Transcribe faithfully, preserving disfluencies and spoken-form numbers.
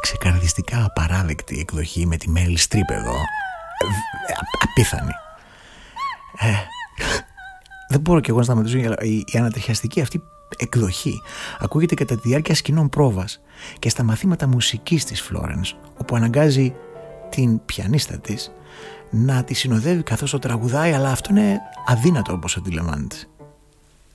ξεκαρδιστικά απαράδεκτη εκδοχή με τη Μέριλ Στριπ εδώ. Ε, απίθανη. Ε, δεν μπορώ κι εγώ να σταματήσω. Η, η ανατριχιαστική αυτή εκδοχή ακούγεται κατά τη διάρκεια σκηνών πρόβας και στα μαθήματα μουσικής της Φλόρενς, όπου αναγκάζει την πιανίστα της να τη συνοδεύει καθώς το τραγουδάει, αλλά αυτό είναι αδύνατο όπως αντιλαμβάνεται.